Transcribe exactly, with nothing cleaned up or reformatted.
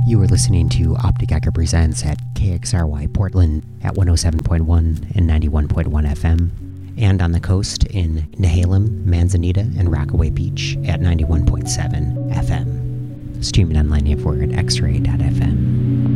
You are listening to Optic Echo Presents at K X R Y Portland at one oh seven point one and ninety-one point one F M, and on the coast in Nehalem, Manzanita, and Rockaway Beach at ninety-one point seven F M. Streaming online everywhere at x ray dot f m.